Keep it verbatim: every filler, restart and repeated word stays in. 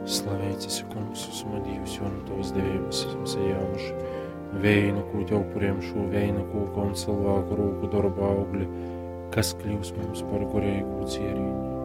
Slavēts esi, kungs, esmu Dievs, jo no tavas devības esam sajauši. Vēju kūķa upuriem šo vēju kūka un cilvēku rūku darba augļi, kas kļūs mums par gorēgu cieriņu.